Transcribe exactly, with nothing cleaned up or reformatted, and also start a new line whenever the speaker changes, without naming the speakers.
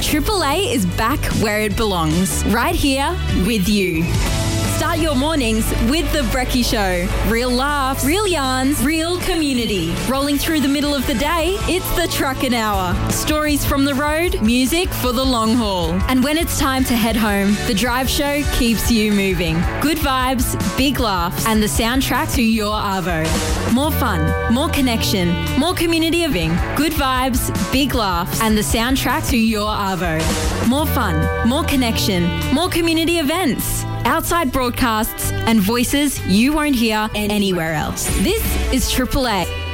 Triple A is back where it belongs, right here with you. Start your mornings with The Brekkie Show. Real laughs, real yarns, real community. Rolling through the middle of the day, it's the Truckin' Hour. Stories from the road, music for the long haul. And when it's time to head home, The Drive Show keeps you moving. Good vibes, big laughs, and the soundtrack to your arvo. More fun, more connection, more community living. Good vibes, big laughs, and the soundtrack to your arvo. More fun, more connection, more community events. Outside broadcasts and voices you won't hear anywhere else. This is Triple A.